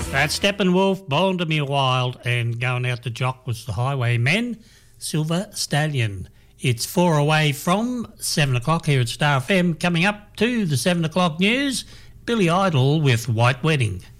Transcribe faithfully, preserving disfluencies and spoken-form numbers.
That's Steppenwolf, Born to Be Wild, and going out the jock was the Highwaymen, Silver Stallion. It's four away from seven o'clock here at Star F M. Coming up to the seven o'clock news, Billy Idol with White Wedding.